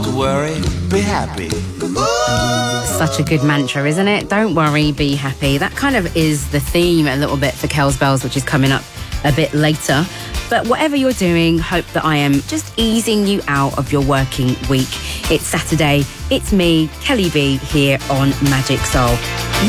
Don't worry, be happy. Such a good mantra, isn't it? Don't worry, be happy. That kind of is the theme a little bit for Kells Bells, which is coming up a bit later. But whatever you're doing, hope that I am just easing you out of your working week. It's Saturday. It's me, Kelly B, here on Magic Soul.